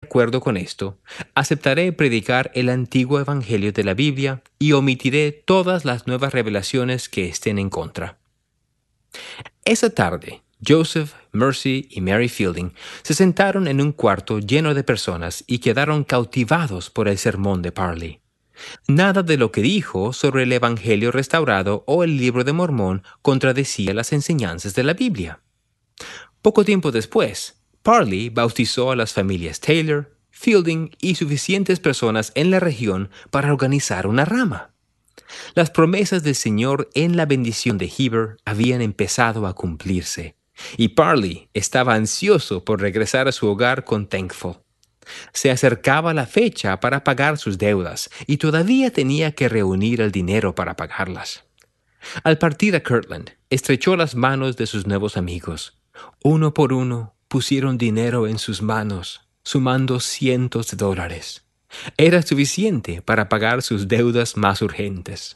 acuerdo con esto, aceptaré predicar el antiguo evangelio de la Biblia y omitiré todas las nuevas revelaciones que estén en contra. Esa tarde, Joseph, Mercy y Mary Fielding se sentaron en un cuarto lleno de personas y quedaron cautivados por el sermón de Parley. Nada de lo que dijo sobre el Evangelio restaurado o el Libro de Mormón contradecía las enseñanzas de la Biblia. Poco tiempo después, Parley bautizó a las familias Taylor, Fielding y suficientes personas en la región para organizar una rama. Las promesas del Señor en la bendición de Heber habían empezado a cumplirse, y Parley estaba ansioso por regresar a su hogar con Thankful. Se acercaba la fecha para pagar sus deudas y todavía tenía que reunir el dinero para pagarlas. Al partir a Kirtland, estrechó las manos de sus nuevos amigos. Uno por uno pusieron dinero en sus manos, sumando cientos de dólares. Era suficiente para pagar sus deudas más urgentes.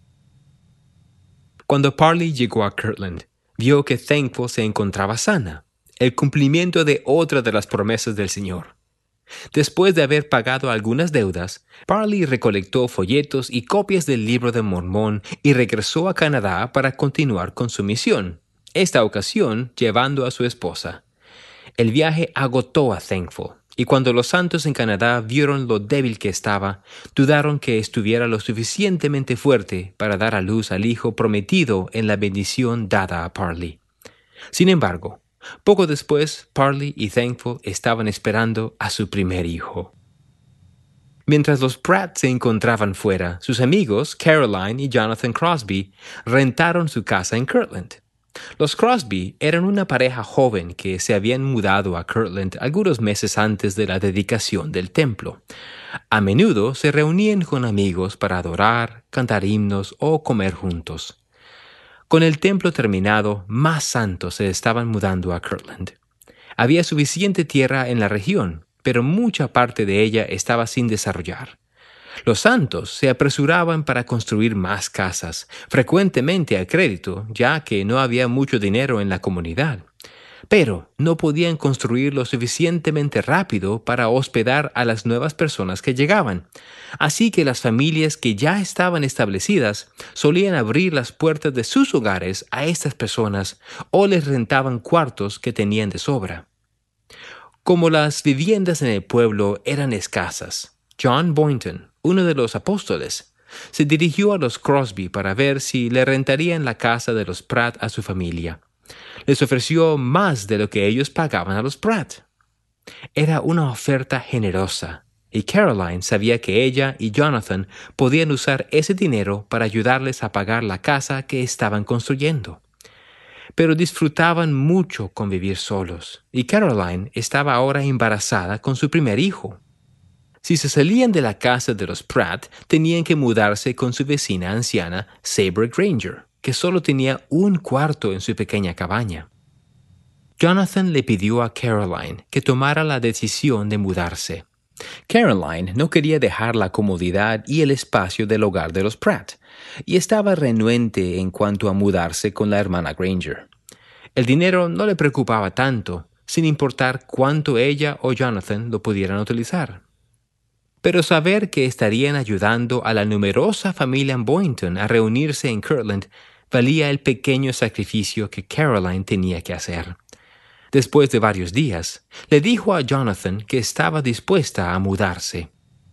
Cuando Parley llegó a Kirtland, vio que Thankful se encontraba sana, el cumplimiento de otra de las promesas del Señor. Después de haber pagado algunas deudas, Parley recolectó folletos y copias del Libro de Mormón y regresó a Canadá para continuar con su misión, esta ocasión llevando a su esposa. El viaje agotó a Thankful, y cuando los santos en Canadá vieron lo débil que estaba, dudaron que estuviera lo suficientemente fuerte para dar a luz al hijo prometido en la bendición dada a Parley. Sin embargo, poco después, Parley y Thankful estaban esperando a su primer hijo. Mientras los Pratt se encontraban fuera, sus amigos, Caroline y Jonathan Crosby, rentaron su casa en Kirtland. Los Crosby eran una pareja joven que se habían mudado a Kirtland algunos meses antes de la dedicación del templo. A menudo se reunían con amigos para adorar, cantar himnos o comer juntos. Con el templo terminado, más santos se estaban mudando a Kirtland. Había suficiente tierra en la región, pero mucha parte de ella estaba sin desarrollar. Los santos se apresuraban para construir más casas, frecuentemente a crédito, ya que no había mucho dinero en la comunidad. Pero no podían construir lo suficientemente rápido para hospedar a las nuevas personas que llegaban. Así que las familias que ya estaban establecidas solían abrir las puertas de sus hogares a estas personas o les rentaban cuartos que tenían de sobra. Como las viviendas en el pueblo eran escasas, John Boynton, uno de los apóstoles, se dirigió a los Crosby para ver si le rentarían la casa de los Pratt a su familia. Les ofreció más de lo que ellos pagaban a los Pratt. Era una oferta generosa, y Caroline sabía que ella y Jonathan podían usar ese dinero para ayudarles a pagar la casa que estaban construyendo. Pero disfrutaban mucho con vivir solos, y Caroline estaba ahora embarazada con su primer hijo. Si se salían de la casa de los Pratt, tenían que mudarse con su vecina anciana, Sabre Granger, que solo tenía un cuarto en su pequeña cabaña. Jonathan le pidió a Caroline que tomara la decisión de mudarse. Caroline no quería dejar la comodidad y el espacio del hogar de los Pratt, y estaba renuente en cuanto a mudarse con la hermana Granger. El dinero no le preocupaba tanto, sin importar cuánto ella o Jonathan lo pudieran utilizar. Pero saber que estarían ayudando a la numerosa familia Boynton a reunirse en Kirtland valía el pequeño sacrificio que Caroline tenía que hacer. Después de varios días, le dijo a Jonathan que estaba dispuesta a mudarse.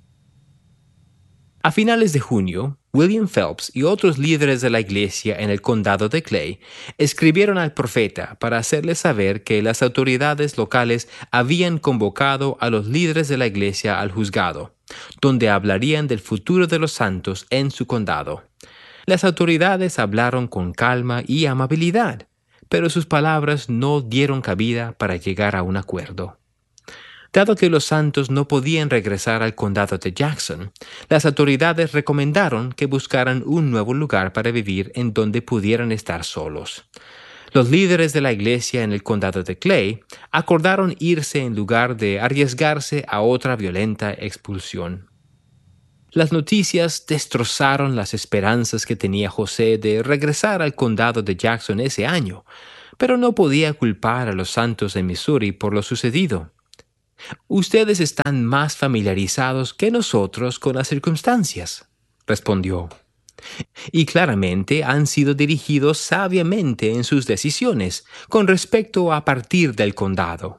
A finales de junio, William Phelps y otros líderes de la iglesia en el condado de Clay escribieron al profeta para hacerle saber que las autoridades locales habían convocado a los líderes de la iglesia al juzgado, donde hablarían del futuro de los santos en su condado. Las autoridades hablaron con calma y amabilidad, pero sus palabras no dieron cabida para llegar a un acuerdo. Dado que los santos no podían regresar al condado de Jackson, las autoridades recomendaron que buscaran un nuevo lugar para vivir en donde pudieran estar solos. Los líderes de la iglesia en el condado de Clay acordaron irse en lugar de arriesgarse a otra violenta expulsión. Las noticias destrozaron las esperanzas que tenía José de regresar al condado de Jackson ese año, pero no podía culpar a los santos de Missouri por lo sucedido. Ustedes están más familiarizados que nosotros con las circunstancias, respondió, y claramente han sido dirigidos sabiamente en sus decisiones con respecto a partir del condado.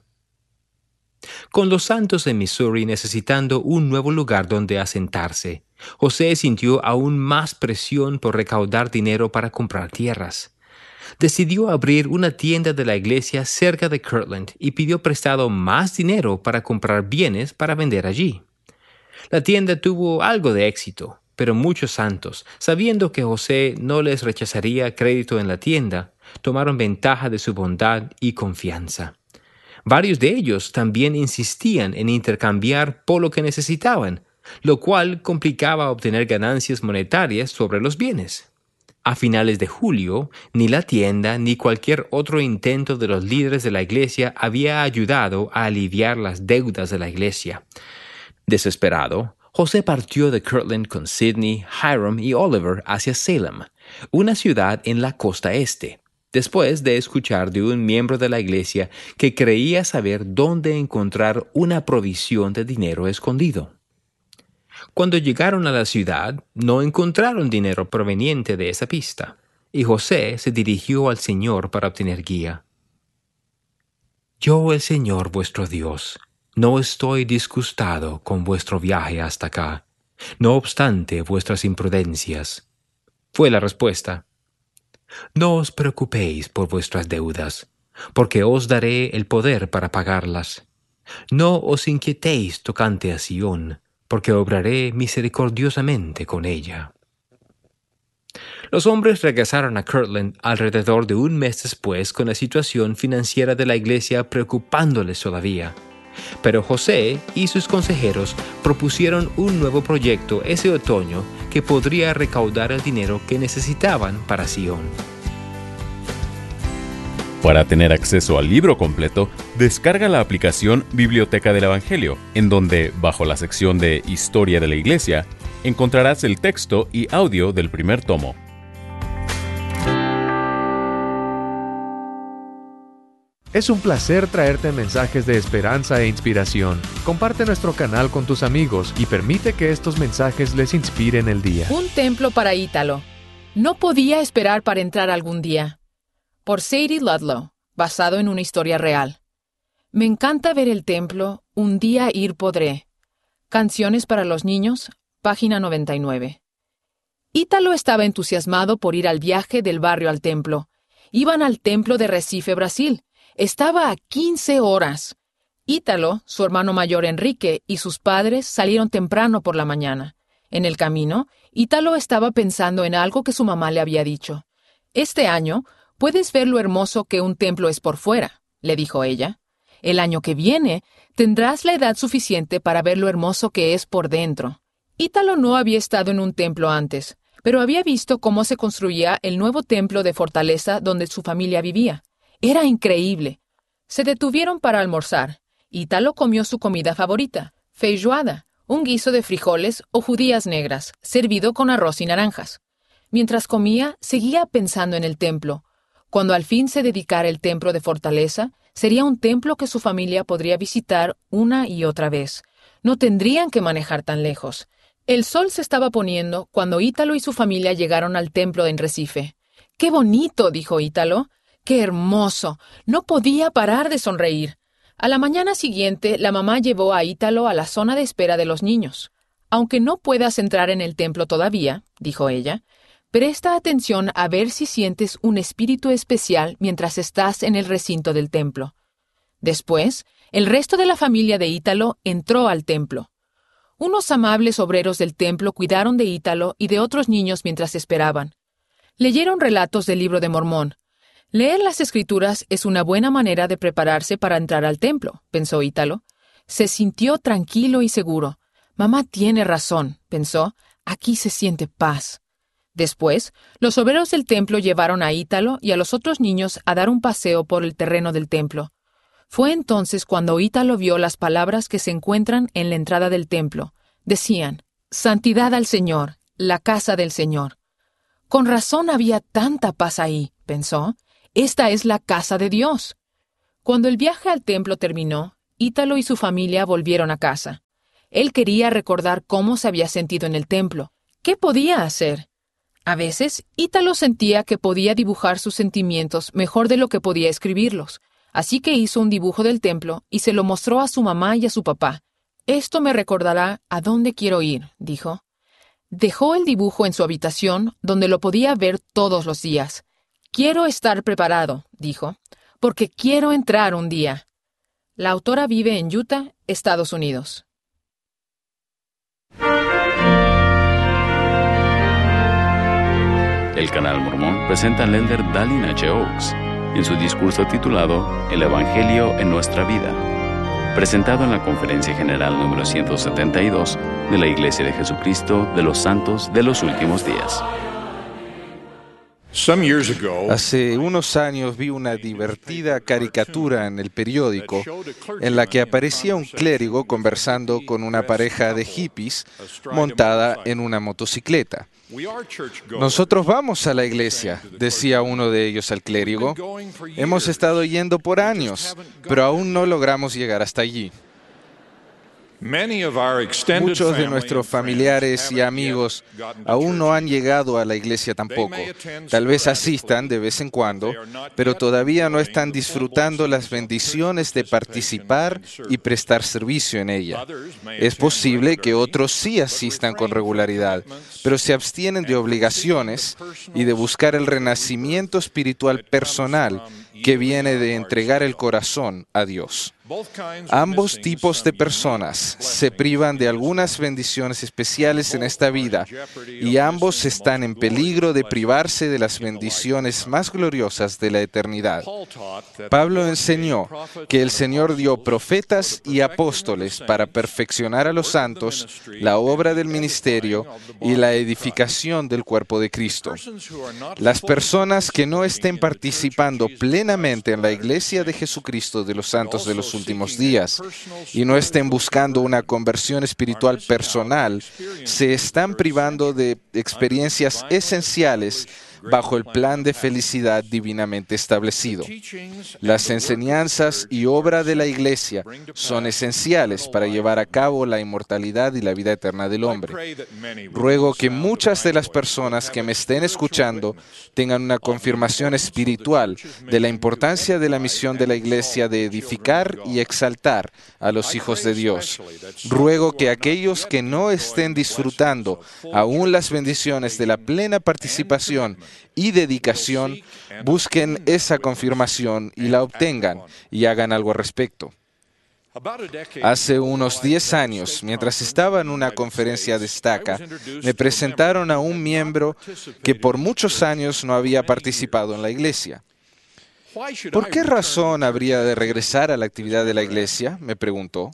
Con los santos en Missouri necesitando un nuevo lugar donde asentarse, José sintió aún más presión por recaudar dinero para comprar tierras. Decidió abrir una tienda de la iglesia cerca de Kirtland y pidió prestado más dinero para comprar bienes para vender allí. La tienda tuvo algo de éxito, pero muchos santos, sabiendo que José no les rechazaría crédito en la tienda, tomaron ventaja de su bondad y confianza. Varios de ellos también insistían en intercambiar por lo que necesitaban, lo cual complicaba obtener ganancias monetarias sobre los bienes. A finales de julio, ni la tienda ni cualquier otro intento de los líderes de la iglesia había ayudado a aliviar las deudas de la iglesia. Desesperado, José partió de Kirtland con Sidney, Hiram y Oliver hacia Salem, una ciudad en la costa este, después de escuchar de un miembro de la iglesia que creía saber dónde encontrar una provisión de dinero escondido. Cuando llegaron a la ciudad, no encontraron dinero proveniente de esa pista, y José se dirigió al Señor para obtener guía. Yo, el Señor vuestro Dios, no estoy disgustado con vuestro viaje hasta acá, no obstante vuestras imprudencias. Fue la respuesta. No os preocupéis por vuestras deudas, porque os daré el poder para pagarlas. No os inquietéis tocante a Sión, porque obraré misericordiosamente con ella. Los hombres regresaron a Kirtland alrededor de un mes después con la situación financiera de la iglesia preocupándoles todavía. Pero José y sus consejeros propusieron un nuevo proyecto ese otoño que podría recaudar el dinero que necesitaban para Sion. Para tener acceso al libro completo, descarga la aplicación Biblioteca del Evangelio, en donde, bajo la sección de Historia de la Iglesia, encontrarás el texto y audio del primer tomo. Es un placer traerte mensajes de esperanza e inspiración. Comparte nuestro canal con tus amigos y permite que estos mensajes les inspiren el día. Un templo para Ítalo. No podía esperar para entrar algún día. Por Sadie Ludlow, basado en una historia real. Me encanta ver el templo, un día ir podré. Canciones para los niños, página 99. Ítalo estaba entusiasmado por ir al viaje del barrio al templo. Iban al templo de Recife, Brasil. Estaba a 15 horas. Ítalo, su hermano mayor Enrique y sus padres salieron temprano por la mañana. En el camino, Ítalo estaba pensando en algo que su mamá le había dicho. Este año, puedes ver lo hermoso que un templo es por fuera, le dijo ella. El año que viene, tendrás la edad suficiente para ver lo hermoso que es por dentro. Ítalo no había estado en un templo antes, pero había visto cómo se construía el nuevo templo de Fortaleza donde su familia vivía. Era increíble. Se detuvieron para almorzar. Ítalo comió su comida favorita, feijoada, un guiso de frijoles o judías negras, servido con arroz y naranjas. Mientras comía, seguía pensando en el templo. Cuando al fin se dedicara el templo de Fortaleza, sería un templo que su familia podría visitar una y otra vez. No tendrían que manejar tan lejos. El sol se estaba poniendo cuando Ítalo y su familia llegaron al templo en Recife. ¡Qué bonito!, dijo Ítalo. ¡Qué hermoso! No podía parar de sonreír. A la mañana siguiente, la mamá llevó a Ítalo a la zona de espera de los niños. Aunque no puedas entrar en el templo todavía, dijo ella, presta atención a ver si sientes un espíritu especial mientras estás en el recinto del templo. Después, el resto de la familia de Ítalo entró al templo. Unos amables obreros del templo cuidaron de Ítalo y de otros niños mientras esperaban. Leyeron relatos del Libro de Mormón. Leer las Escrituras es una buena manera de prepararse para entrar al templo, pensó Ítalo. Se sintió tranquilo y seguro. Mamá tiene razón, pensó. Aquí se siente paz. Después, los obreros del templo llevaron a Ítalo y a los otros niños a dar un paseo por el terreno del templo. Fue entonces cuando Ítalo vio las palabras que se encuentran en la entrada del templo. Decían, «Santidad al Señor, la casa del Señor». Con razón había tanta paz ahí, pensó. Esta es la casa de Dios. Cuando el viaje al templo terminó, Ítalo y su familia volvieron a casa. Él quería recordar cómo se había sentido en el templo. ¿Qué podía hacer? A veces, Ítalo sentía que podía dibujar sus sentimientos mejor de lo que podía escribirlos, así que hizo un dibujo del templo y se lo mostró a su mamá y a su papá. «Esto me recordará a dónde quiero ir», dijo. Dejó el dibujo en su habitación, donde lo podía ver todos los días. «Quiero estar preparado», dijo, «porque quiero entrar un día». La autora vive en Utah, Estados Unidos. El Canal Mormón presenta al elder Dallin H. Oaks en su discurso titulado El Evangelio en nuestra vida, presentado en la Conferencia General número 172 de la Iglesia de Jesucristo de los Santos de los Últimos Días. Hace unos años vi una divertida caricatura en el periódico en la que aparecía un clérigo conversando con una pareja de hippies montada en una motocicleta. «Nosotros vamos a la iglesia», decía uno de ellos al clérigo. «Hemos estado yendo por años, pero aún no logramos llegar hasta allí». Muchos de nuestros familiares y amigos aún no han llegado a la iglesia tampoco. Tal vez asistan de vez en cuando, pero todavía no están disfrutando las bendiciones de participar y prestar servicio en ella. Es posible que otros sí asistan con regularidad, pero se abstienen de obligaciones y de buscar el renacimiento espiritual personal que viene de entregar el corazón a Dios. Ambos tipos de personas se privan de algunas bendiciones especiales en esta vida y ambos están en peligro de privarse de las bendiciones más gloriosas de la eternidad. Pablo enseñó que el Señor dio profetas y apóstoles para perfeccionar a los santos, la obra del ministerio y la edificación del cuerpo de Cristo. Las personas que no estén participando plenamente en la iglesia de Jesucristo de los santos de los últimos días y no estén buscando una conversión espiritual personal, se están privando de experiencias esenciales bajo el plan de felicidad divinamente establecido. Las enseñanzas y obra de la Iglesia son esenciales para llevar a cabo la inmortalidad y la vida eterna del hombre. Ruego que muchas de las personas que me estén escuchando tengan una confirmación espiritual de la importancia de la misión de la Iglesia de edificar y exaltar a los hijos de Dios. Ruego que aquellos que no estén disfrutando aún las bendiciones de la plena participación y dedicación, busquen esa confirmación y la obtengan y hagan algo al respecto. Hace unos 10 años, mientras estaba en una conferencia de estaca, me presentaron a un miembro que por muchos años no había participado en la iglesia. ¿Por qué razón habría de regresar a la actividad de la iglesia?, me preguntó.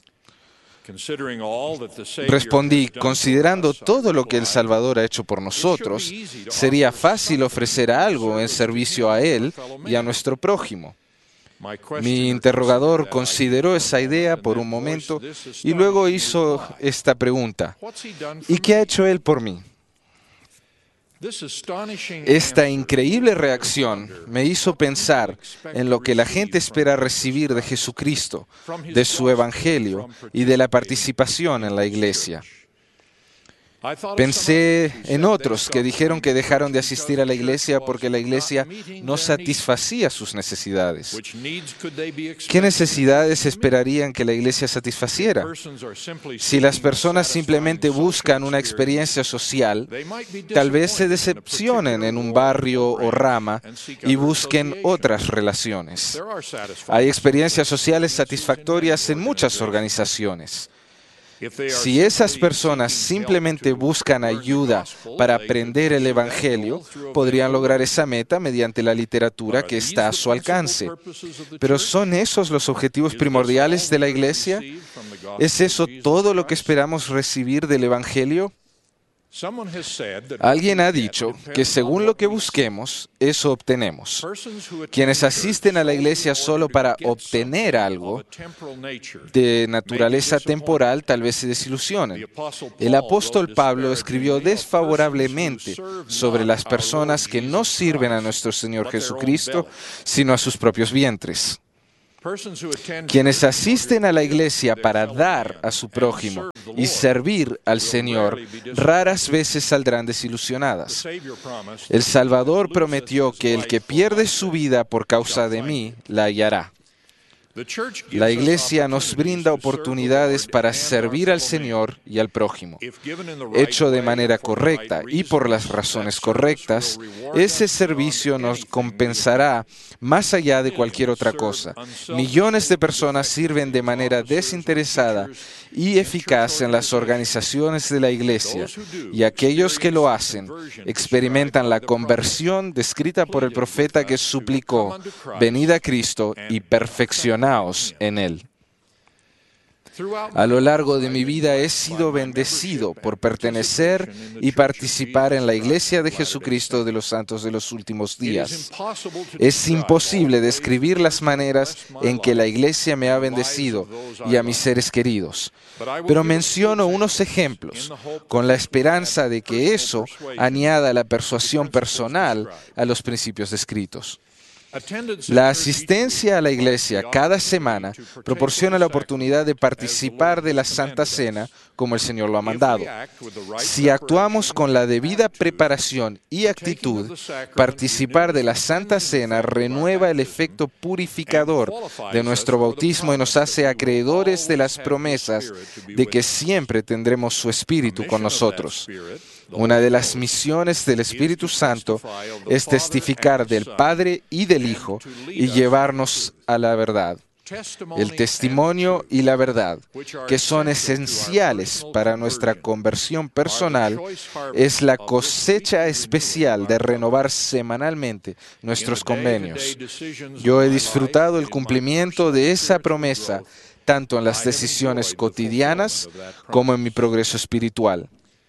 Respondí, considerando todo lo que el Salvador ha hecho por nosotros, sería fácil ofrecer algo en servicio a Él y a nuestro prójimo. Mi interrogador consideró esa idea por un momento y luego hizo esta pregunta: ¿y qué ha hecho Él por mí? Esta increíble reacción me hizo pensar en lo que la gente espera recibir de Jesucristo, de su Evangelio y de la participación en la iglesia. Pensé en otros que dijeron que dejaron de asistir a la iglesia porque la iglesia no satisfacía sus necesidades. ¿Qué necesidades esperarían que la iglesia satisfaciera? Si las personas simplemente buscan una experiencia social, tal vez se decepcionen en un barrio o rama y busquen otras relaciones. Hay experiencias sociales satisfactorias en muchas organizaciones. Si esas personas simplemente buscan ayuda para aprender el Evangelio, podrían lograr esa meta mediante la literatura que está a su alcance. Pero ¿son esos los objetivos primordiales de la iglesia? ¿Es eso todo lo que esperamos recibir del Evangelio? Alguien ha dicho que según lo que busquemos, eso obtenemos. Quienes asisten a la iglesia solo para obtener algo de naturaleza temporal tal vez se desilusionen. El apóstol Pablo escribió desfavorablemente sobre las personas que no sirven a nuestro Señor Jesucristo, sino a sus propios vientres. Quienes asisten a la iglesia para dar a su prójimo y servir al Señor, raras veces saldrán desilusionadas. El Salvador prometió que el que pierde su vida por causa de mí, la hallará. La iglesia nos brinda oportunidades para servir al Señor y al prójimo. Hecho de manera correcta y por las razones correctas, ese servicio nos compensará más allá de cualquier otra cosa. Millones de personas sirven de manera desinteresada y eficaz en las organizaciones de la iglesia, y aquellos que lo hacen experimentan la conversión descrita por el profeta que suplicó: venid a Cristo y perfeccionaos en Él. A lo largo de mi vida he sido bendecido por pertenecer y participar en la Iglesia de Jesucristo de los Santos de los Últimos Días. Es imposible describir las maneras en que la Iglesia me ha bendecido y a mis seres queridos, pero menciono unos ejemplos con la esperanza de que eso añada la persuasión personal a los principios descritos. La asistencia a la iglesia cada semana proporciona la oportunidad de participar de la Santa Cena como el Señor lo ha mandado. Si actuamos con la debida preparación y actitud, participar de la Santa Cena renueva el efecto purificador de nuestro bautismo y nos hace acreedores de las promesas de que siempre tendremos su Espíritu con nosotros. Una de las misiones del Espíritu Santo es testificar del Padre y del Hijo y llevarnos a la verdad. El testimonio y la verdad, que son esenciales para nuestra conversión personal, es la cosecha especial de renovar semanalmente nuestros convenios. Yo he disfrutado el cumplimiento de esa promesa tanto en las decisiones cotidianas como en mi progreso espiritual.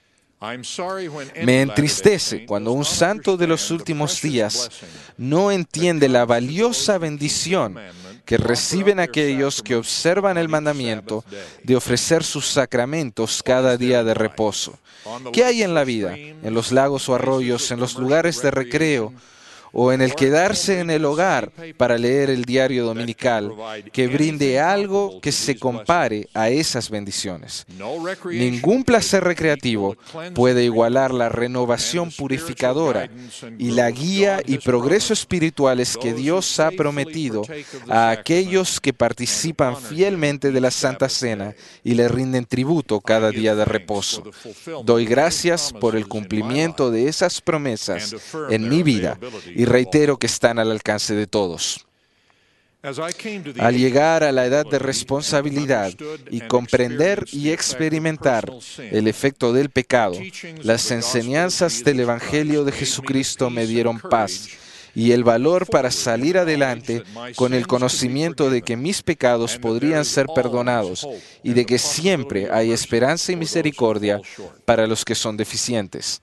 Me entristece cuando un santo de los últimos días no entiende la valiosa bendición que reciben aquellos que observan el mandamiento de ofrecer sus sacramentos cada día de reposo. ¿Qué hay en la vida? En los lagos o arroyos, en los lugares de recreo, o en el quedarse en el hogar para leer el diario dominical, que brinde algo que se compare a esas bendiciones. Ningún placer recreativo puede igualar la renovación purificadora y la guía y progreso espirituales que Dios ha prometido a aquellos que participan fielmente de la Santa Cena y le rinden tributo cada día de reposo. Doy gracias por el cumplimiento de esas promesas en mi vida y reitero que están al alcance de todos. Al llegar a la edad de responsabilidad y comprender y experimentar el efecto del pecado, las enseñanzas del Evangelio de Jesucristo me dieron paz y el valor para salir adelante con el conocimiento de que mis pecados podrían ser perdonados y de que siempre hay esperanza y misericordia para los que son deficientes.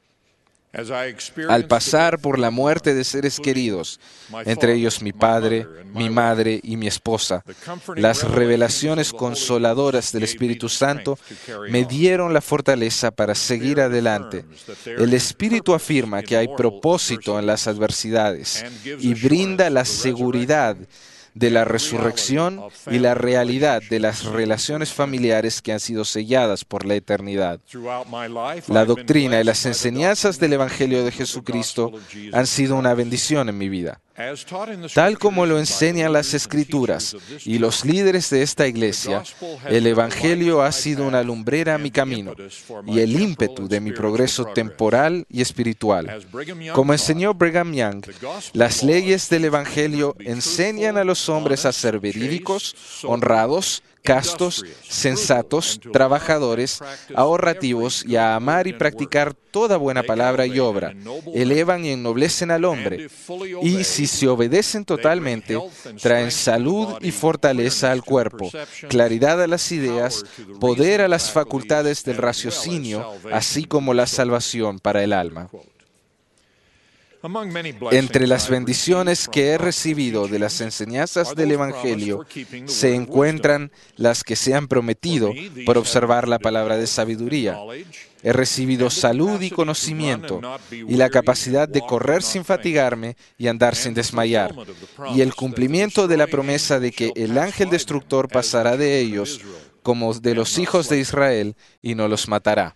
Al pasar por la muerte de seres queridos, entre ellos mi padre, mi madre y mi esposa, las revelaciones consoladoras del Espíritu Santo me dieron la fortaleza para seguir adelante. El Espíritu afirma que hay propósito en las adversidades y brinda la seguridad de la resurrección y la realidad de las relaciones familiares que han sido selladas por la eternidad. La doctrina y las enseñanzas del Evangelio de Jesucristo han sido una bendición en mi vida. Tal como lo enseñan las Escrituras y los líderes de esta iglesia, el Evangelio ha sido una lumbrera a mi camino y el ímpetu de mi progreso temporal y espiritual. Como enseñó Brigham Young, las leyes del Evangelio enseñan a los hombres a ser verídicos, honrados, castos, sensatos, trabajadores, ahorrativos y a amar y practicar toda buena palabra y obra. Elevan y ennoblecen al hombre y, si se obedecen totalmente, traen salud y fortaleza al cuerpo, claridad a las ideas, poder a las facultades del raciocinio, así como la salvación para el alma. Entre las bendiciones que he recibido de las enseñanzas del Evangelio se encuentran las que se han prometido por observar la palabra de sabiduría. He recibido salud y conocimiento y la capacidad de correr sin fatigarme y andar sin desmayar, y el cumplimiento de la promesa de que el ángel destructor pasará de ellos como de los hijos de Israel y no los matará.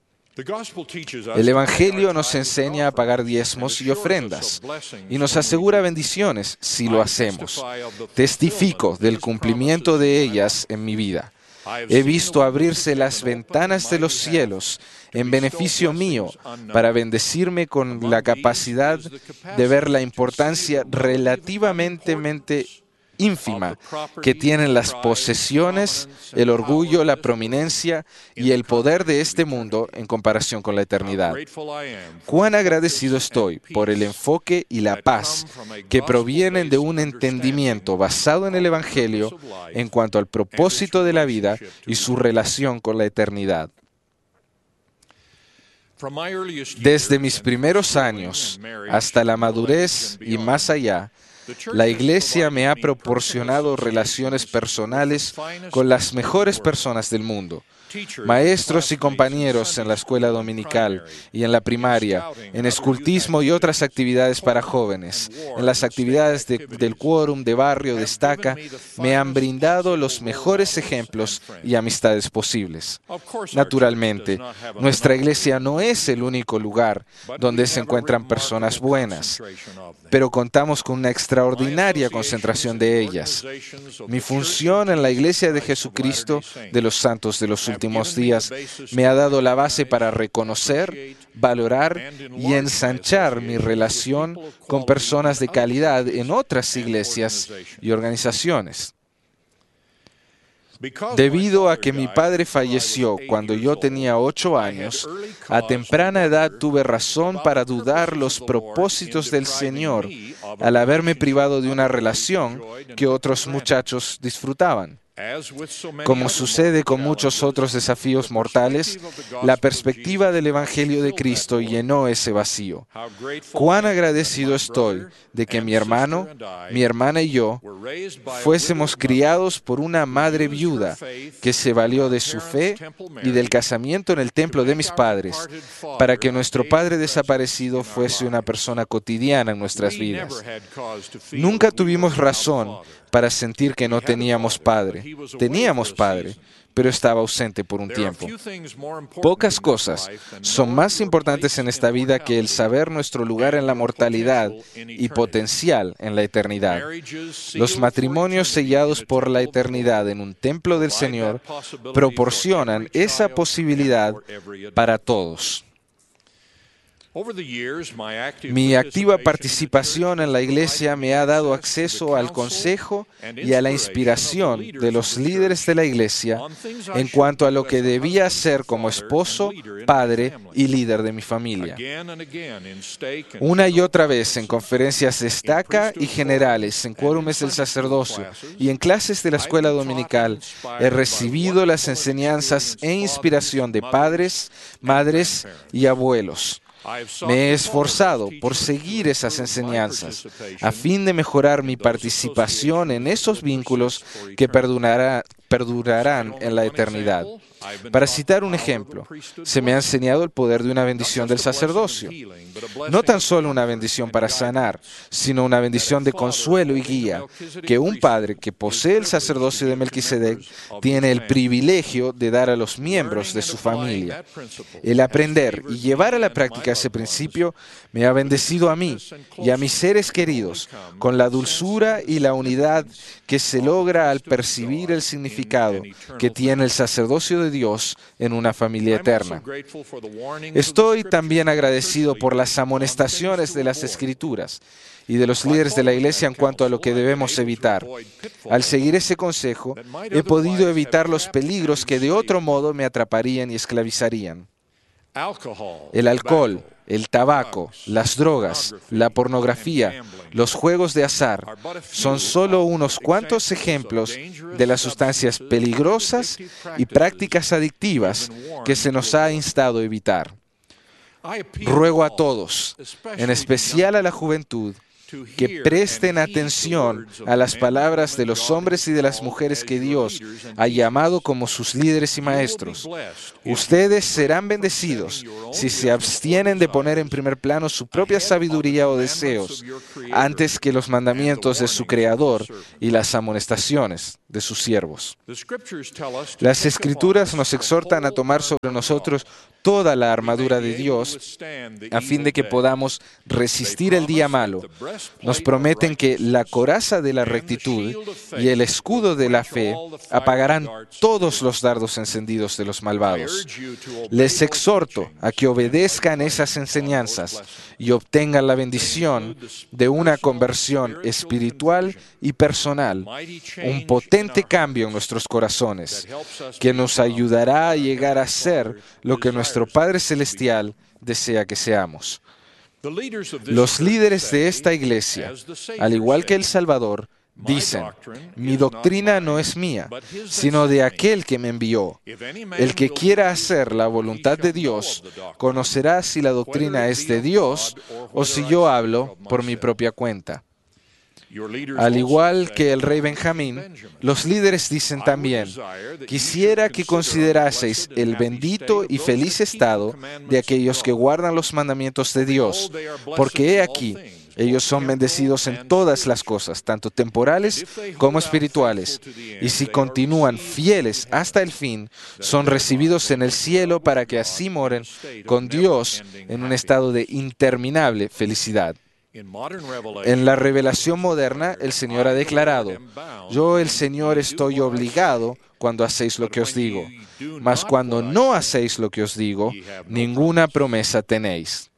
El Evangelio nos enseña a pagar diezmos y ofrendas y nos asegura bendiciones si lo hacemos. Testifico del cumplimiento de ellas en mi vida. He visto abrirse las ventanas de los cielos en beneficio mío para bendecirme con la capacidad de ver la importancia relativamente ínfima que tienen las posesiones, el orgullo, la prominencia y el poder de este mundo en comparación con la eternidad. Cuán agradecido estoy por el enfoque y la paz que provienen de un entendimiento basado en el Evangelio en cuanto al propósito de la vida y su relación con la eternidad. Desde mis primeros años hasta la madurez y más allá, la Iglesia me ha proporcionado relaciones personales con las mejores personas del mundo. Maestros y compañeros en la escuela dominical y en la primaria, en escultismo y otras actividades para jóvenes, en las actividades del quórum de barrio Destaca, me han brindado los mejores ejemplos y amistades posibles. Naturalmente, nuestra iglesia no es el único lugar donde se encuentran personas buenas, pero contamos con una extraordinaria concentración de ellas. Mi función en la Iglesia de Jesucristo de los Santos de los Últimos Días me ha dado la base para reconocer, valorar y ensanchar mi relación con personas de calidad en otras iglesias y organizaciones. Debido a que mi padre falleció cuando yo tenía 8 años, a temprana edad tuve razón para dudar los propósitos del Señor al haberme privado de una relación que otros muchachos disfrutaban. Como sucede con muchos otros desafíos mortales, la perspectiva del Evangelio de Cristo llenó ese vacío. Cuán agradecido estoy de que mi hermano, mi hermana y yo fuésemos criados por una madre viuda que se valió de su fe y del casamiento en el templo de mis padres para que nuestro padre desaparecido fuese una persona cotidiana en nuestras vidas. Nunca tuvimos razón para sentir que no teníamos padre. Teníamos padre, pero estaba ausente por un tiempo. Pocas cosas son más importantes en esta vida que el saber nuestro lugar en la mortalidad y potencial en la eternidad. Los matrimonios sellados por la eternidad en un templo del Señor proporcionan esa posibilidad para todos. Mi activa participación en la iglesia me ha dado acceso al consejo y a la inspiración de los líderes de la iglesia en cuanto a lo que debía hacer como esposo, padre y líder de mi familia. Una y otra vez en conferencias Destaca y generales, en quórumes del sacerdocio y en clases de la escuela dominical, he recibido las enseñanzas e inspiración de padres, madres y abuelos. Me he esforzado por seguir esas enseñanzas a fin de mejorar mi participación en esos vínculos que perdurarán en la eternidad. Para citar un ejemplo, se me ha enseñado el poder de una bendición del sacerdocio. No tan solo una bendición para sanar, sino una bendición de consuelo y guía, que un padre que posee el sacerdocio de Melquisedec tiene el privilegio de dar a los miembros de su familia. El aprender y llevar a la práctica ese principio me ha bendecido a mí y a mis seres queridos con la dulzura y la unidad que se logra al percibir el significado que tiene el sacerdocio de Dios en una familia eterna. Estoy también agradecido por las amonestaciones de las Escrituras y de los líderes de la iglesia en cuanto a lo que debemos evitar. Al seguir ese consejo, he podido evitar los peligros que de otro modo me atraparían y esclavizarían. El alcohol, el tabaco, las drogas, la pornografía, los juegos de azar son solo unos cuantos ejemplos de las sustancias peligrosas y prácticas adictivas que se nos ha instado a evitar. Ruego a todos, en especial a la juventud, que presten atención a las palabras de los hombres y de las mujeres que Dios ha llamado como sus líderes y maestros. Ustedes serán bendecidos si se abstienen de poner en primer plano su propia sabiduría o deseos antes que los mandamientos de su Creador y las amonestaciones de sus siervos. Las Escrituras nos exhortan a tomar sobre nosotros toda la armadura de Dios a fin de que podamos resistir el día malo. Nos prometen que la coraza de la rectitud y el escudo de la fe apagarán todos los dardos encendidos de los malvados. Les exhorto a que obedezcan esas enseñanzas y obtengan la bendición de una conversión espiritual y personal, un potente cambio en nuestros corazones, que nos ayudará a llegar a ser lo que nuestro Padre Celestial desea que seamos. Los líderes de esta iglesia, al igual que el Salvador, dicen: mi doctrina no es mía, sino de aquel que me envió. El que quiera hacer la voluntad de Dios conocerá si la doctrina es de Dios o si yo hablo por mi propia cuenta. Al igual que el rey Benjamín, los líderes dicen también: quisiera que consideraseis el bendito y feliz estado de aquellos que guardan los mandamientos de Dios, porque he aquí, ellos son bendecidos en todas las cosas, tanto temporales como espirituales, y si continúan fieles hasta el fin, son recibidos en el cielo para que así moren con Dios en un estado de interminable felicidad. En la revelación moderna, el Señor ha declarado: yo, el Señor, estoy obligado cuando hacéis lo que os digo, mas cuando no hacéis lo que os digo, ninguna promesa tenéis.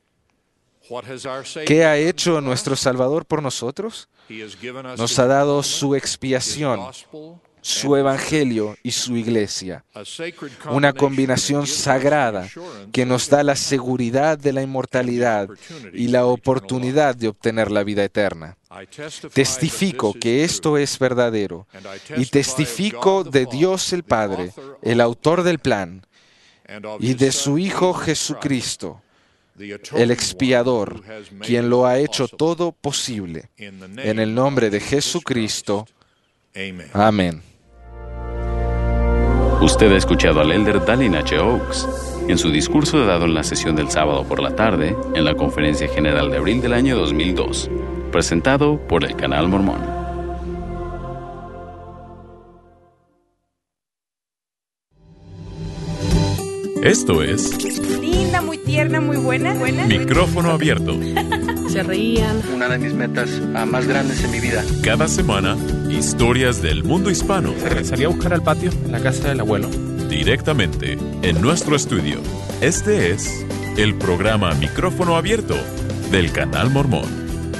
¿Qué ha hecho nuestro Salvador por nosotros? Nos ha dado su expiación, su evangelio y su iglesia, una combinación sagrada que nos da la seguridad de la inmortalidad y la oportunidad de obtener la vida eterna. Testifico que esto es verdadero y testifico de Dios el Padre, el autor del plan, y de su Hijo Jesucristo, el expiador, quien lo ha hecho todo posible. En el nombre de Jesucristo. Amén. Usted ha escuchado al elder Dallin H. Oaks en su discurso dado en la sesión del sábado por la tarde en la Conferencia General de abril del año 2002, presentado por el Canal Mormón. Esto es linda, muy tierna, muy buena. Micrófono Abierto. Se reían. Una de mis metas más grandes en mi vida. Cada semana, historias del mundo hispano. Salí a buscar al patio, en la casa del abuelo. Directamente en nuestro estudio. Este es el programa Micrófono Abierto del Canal Mormón.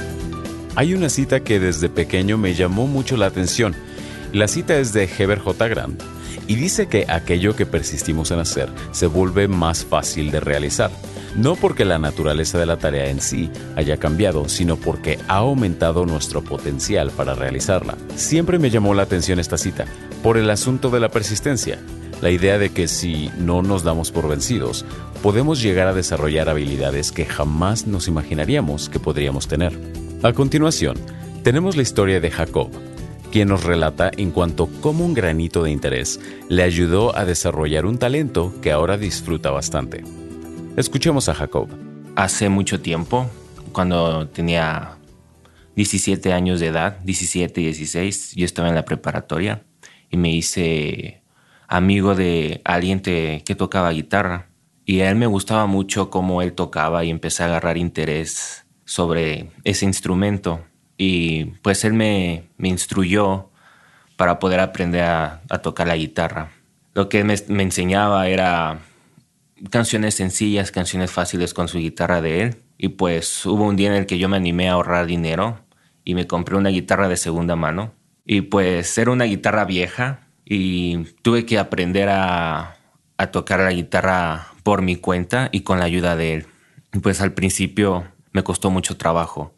Hay una cita que desde pequeño me llamó mucho la atención. La cita es de Heber J. Grant y dice que aquello que persistimos en hacer se vuelve más fácil de realizar. No porque la naturaleza de la tarea en sí haya cambiado, sino porque ha aumentado nuestro potencial para realizarla. Siempre me llamó la atención esta cita, por el asunto de la persistencia. La idea de que si no nos damos por vencidos, podemos llegar a desarrollar habilidades que jamás nos imaginaríamos que podríamos tener. A continuación, tenemos la historia de Jacob, quien nos relata en cuanto cómo un granito de interés le ayudó a desarrollar un talento que ahora disfruta bastante. Escuchemos a Jacob. Hace mucho tiempo, cuando tenía 17 años de edad, 17, 16, yo estaba en la preparatoria y me hice amigo de alguien que tocaba guitarra. Y a él me gustaba mucho cómo él tocaba y empecé a agarrar interés sobre ese instrumento. Y pues él me instruyó para poder aprender a tocar la guitarra. Lo que me enseñaba era canciones sencillas, canciones fáciles con su guitarra de él. Y pues hubo un día en el que yo me animé a ahorrar dinero y me compré una guitarra de segunda mano. Y pues era una guitarra vieja y tuve que aprender a tocar la guitarra por mi cuenta y con la ayuda de él. Y pues al principio me costó mucho trabajo.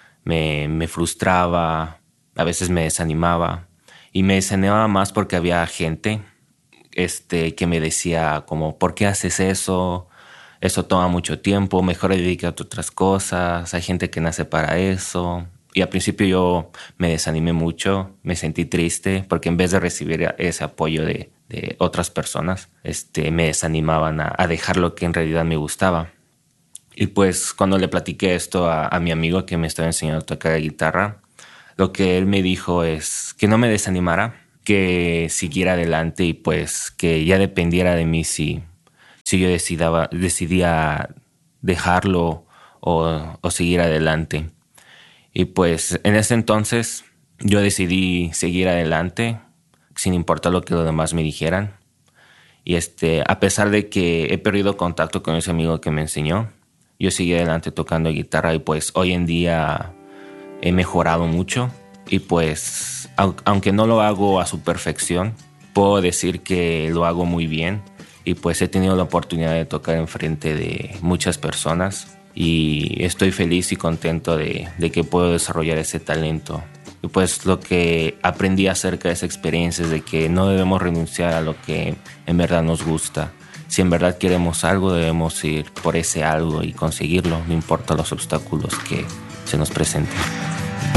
Me frustraba, a veces me desanimaba. Y me desanimaba más porque había gente que me decía como, ¿por qué haces eso? eso toma mucho tiempo, mejor dedícate a otras cosas, hay gente que nace para eso. Y al principio yo me desanimé mucho, me sentí triste, porque en vez de recibir ese apoyo de otras personas, me desanimaban a dejar lo que en realidad me gustaba. Y pues cuando le platiqué esto a mi amigo que me estaba enseñando a tocar guitarra, lo que él me dijo es que no me desanimara, que siguiera adelante y pues que ya dependiera de mí si yo decidía dejarlo o seguir adelante. Y pues en ese entonces yo decidí seguir adelante sin importar lo que los demás me dijeran. Y a pesar de que he perdido contacto con ese amigo que me enseñó, yo seguí adelante tocando guitarra y pues hoy en día he mejorado mucho. Y pues aunque no lo hago a su perfección, puedo decir que lo hago muy bien. Y pues he tenido la oportunidad de tocar enfrente de muchas personas. Y estoy feliz y contento de que puedo desarrollar ese talento. Y pues lo que aprendí acerca de esa experiencia es de que no debemos renunciar a lo que en verdad nos gusta. Si en verdad queremos algo, debemos ir por ese algo y conseguirlo, no importa los obstáculos que se nos presenten.